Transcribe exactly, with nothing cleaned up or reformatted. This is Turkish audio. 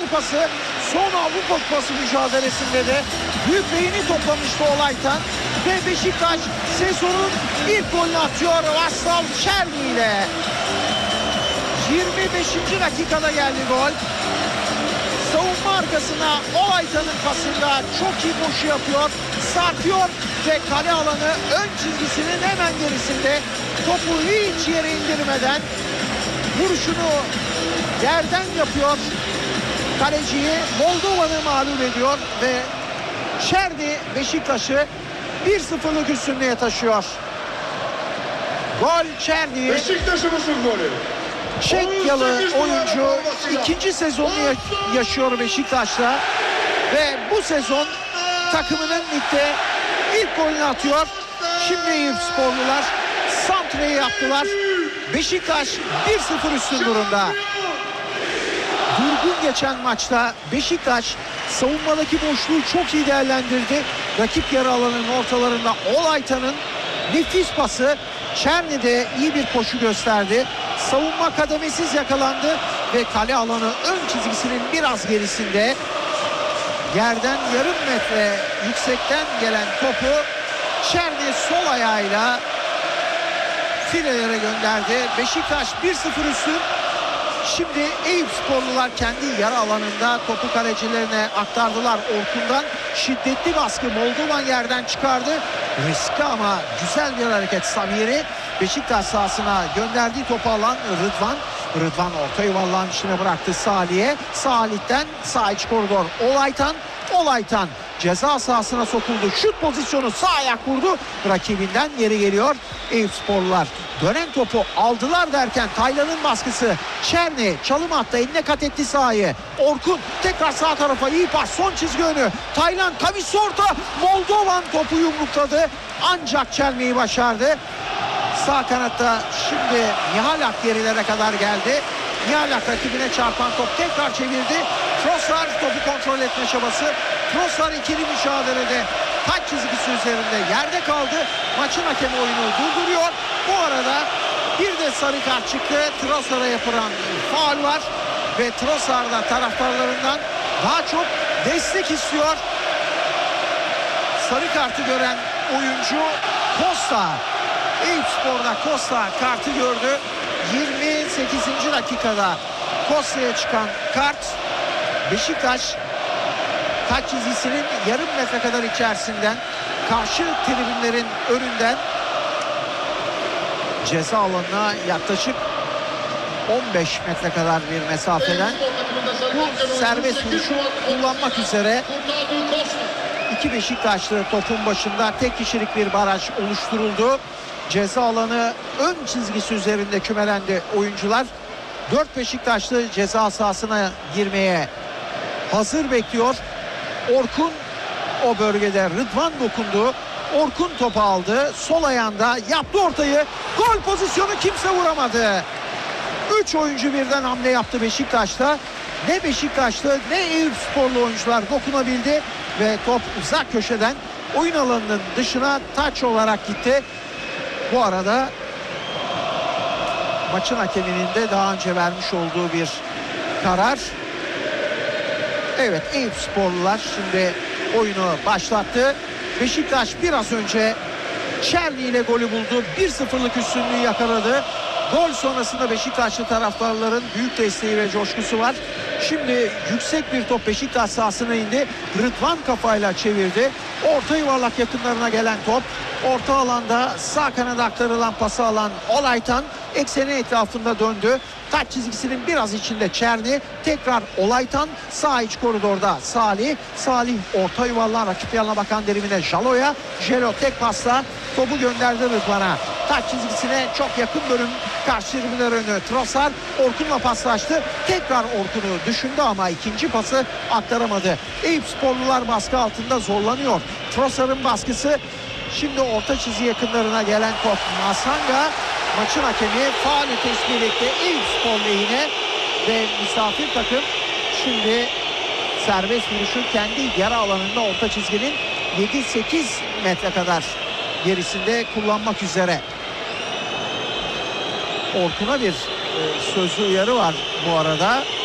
Kupası, son Avrupa Kupası mücadelesinde de büyük beğeni toplamıştı Olaytan. Ve Beşiktaş sezonun ilk golünü atıyor Vaslav Černý ile. yirmi beşinci dakikada geldi gol. Savunma arkasına Olaytan'ın pasında çok iyi koşu yapıyor. Sarkıyor ve kale alanı ön çizgisinin hemen gerisinde. Topu hiç yere indirmeden vuruşunu yerden yapıyor. Kaleciyi Moldova'nı mağlup ediyor ve Černý Beşiktaş'ı bir sıfırlık üstünlüğe taşıyor. Gol Černý. Beşiktaş'ımızın golü. Çekyalı oyuncu ikinci sezonunu yaşıyor Beşiktaş'ta ve bu sezon takımının ligde ilk golünü atıyor. Şimdi Eyüpsporlular santreyi yaptılar. Beşiktaş bir sıfır üstün durumda. Durgun geçen maçta Beşiktaş savunmadaki boşluğu çok iyi değerlendirdi. Rakip yarı alanının ortalarında Olaytan'ın nefis pası, Černý de iyi bir koşu gösterdi. Savunma kademesiz yakalandı ve kale alanı ön çizgisinin biraz gerisinde yerden yarım metre yüksekten gelen topu Černý sol ayağıyla filelere gönderdi. Beşiktaş bir sıfır üstün. Şimdi Eyüpsporlular kendi yarı alanında topu kalecilerine aktardılar. Orkun'dan şiddetli baskı Moldovan yerden çıkardı. Riskli ama güzel bir hareket Samiri. Beşiktaş sahasına gönderdiği topu alan Rıdvan. Rıdvan orta yuvarlağın içine bıraktı Salih'e. Salih'ten sağ iç koridor Olaytan. Olaytan ceza sahasına sokuldu. Şut pozisyonu, sağ ayak vurdu. Rakibinden geri geliyor Eyüpsporlular. Dönen topu aldılar derken Taylan'ın baskısı. Černý çalım attı, eline kat etti sahayı. Orkun tekrar sağ tarafa, iyi pas, son çizgi önü. Taylan kavis orta, Moldovan topu yumrukladı. Ancak Černy'yi başardı. Sağ kanatta şimdi Mihalak gerilere kadar geldi. Mihalak rakibine çarpan top tekrar çevirdi. Trossard topu kontrol etme çabası. Trossard ikili mücadelede taç çizgisi üzerinde yerde kaldı. Maçın hakemi oyunu durduruyor. Bu arada bir de sarı kart çıktı. Trossard'a yapılan faul var. Ve Trossard'a taraftarlarından daha çok destek istiyor. Sarı kartı gören oyuncu Costa. Eyüpspor'da Costa kartı gördü. yirmi sekizinci dakikada Costa'ya çıkan kart. Beşiktaş taç çizgisinin yarım metre kadar içerisinden, karşı tribünlerin önünden ceza alanına yaklaşık on beş metre kadar bir mesafeden bu serbest vuruşu kullanmak üzere iki Beşiktaşlı topun başında tek kişilik bir baraj oluşturuldu. Ceza alanı ön çizgisi üzerinde kümelendi oyuncular. dört Beşiktaşlı ceza sahasına girmeye hazır bekliyor. Orkun o bölgede, Rıdvan dokundu. Orkun topu aldı. Sol ayağında yaptı ortayı. Gol pozisyonu, kimse vuramadı. üç oyuncu birden hamle yaptı Beşiktaş'ta. Ne Beşiktaşlı ne Eyüpsporlu oyuncular dokunabildi. Ve top uzak köşeden oyun alanının dışına taç olarak gitti. Bu arada maçın hakeminin de daha önce vermiş olduğu bir karar. Evet, Eyüpsporlular şimdi oyunu başlattı. Beşiktaş biraz önce Černý ile golü buldu. bir sıfırlık üstünlüğü yakaladı. Gol sonrasında Beşiktaşlı taraftarların büyük desteği ve coşkusu var. Şimdi yüksek bir top Beşiktaş sahasına indi. Rıdvan kafayla çevirdi. Orta yuvarlak yakınlarına gelen top. Orta alanda sağ kanada aktarılan pası alan Olaytan ekseni etrafında döndü. Taç çizgisinin biraz içinde Černý. Tekrar Olaytan sağ iç koridorda Salih. Salih orta yuvarlayan rakip yanına bakan derimine Jalo'ya. Jalo tek pasla topu gönderdi Rıdvan'a. Taç çizgisine çok yakın bölüm karşı tribünler önü. Trossard Orkun'la paslaştı. Tekrar Orkun'u düşündü ama ikinci pası aktaramadı. Eyüpsporlular baskı altında zorlanıyor. Trossard'ın baskısı. Şimdi orta çizgi yakınlarına gelen top Masanga. Maçın hakemi faulü tespit etti Eyüpspor lehine ve misafir takım şimdi serbest vuruşu kendi yarı alanında orta çizginin yedi sekiz metre kadar gerisinde kullanmak üzere. Orkun'a bir e, sözlü uyarı var bu arada.